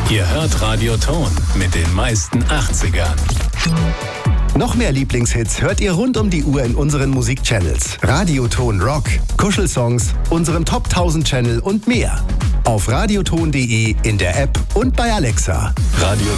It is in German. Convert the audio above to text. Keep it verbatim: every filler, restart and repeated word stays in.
Ihr hört Radio Ton mit den meisten achtzigern. Noch mehr Lieblingshits hört ihr rund um die Uhr in unseren Musikchannels. Radioton Rock, Kuschelsongs, unserem Top tausend Channel und mehr. Auf radioton punkt de, in der App und bei Alexa. Radio